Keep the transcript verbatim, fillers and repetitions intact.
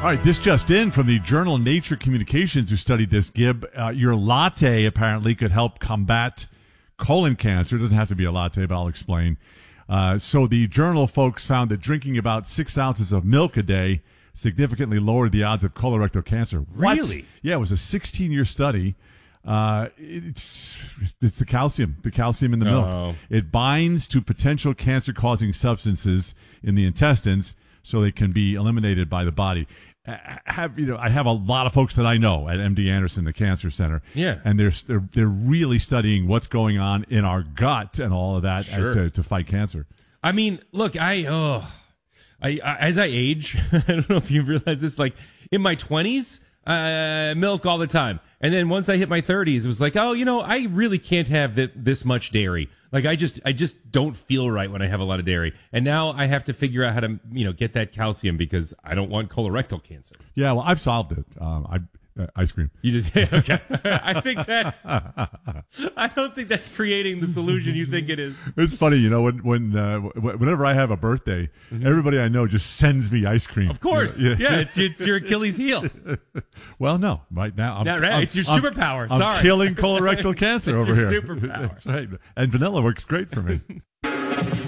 All right, this just in from the journal Nature Communications, who studied this, Gib. Uh, your latte apparently could help combat colon cancer. It doesn't have to be a latte, but I'll explain. Uh, so the journal folks found that drinking about six ounces of milk a day significantly lowered the odds of colorectal cancer. What? Really? Yeah, it was a sixteen-year study. Uh, it's it's the calcium, the calcium in the milk. Oh. It binds to potential cancer-causing substances in the intestines, so they can be eliminated by the body. I have you know I have a lot of folks that I know at M D Anderson, the Cancer Center. Yeah, and they're they're they're really studying what's going on in our gut and all of that Sure. to, to fight cancer. I mean, look, I oh, I, I as I age, I don't know if you realize this. Like in my twenties, uh, milk all the time, and then once I hit my thirties, it was like, oh, you know, I really can't have th- this much dairy. Like I just, I just don't feel right when I have a lot of dairy, and now I have to figure out how to, you know, get that calcium because I don't want colorectal cancer. Yeah, well, I've solved it. Um, I uh, ice cream. You just okay. I think that I don't think that's creating the solution you think it is. It's funny, you know, when when uh, whenever I have a birthday, mm-hmm. everybody I know just sends me ice cream. Of course, yeah, yeah, it's, it's your Achilles heel. Well, no, right now, I'm, yeah, right. I'm, it's your I'm, superpower. I'm Sorry, killing colorectal cancer it's over your here. Superpower. That's right, and vanilla works great for me.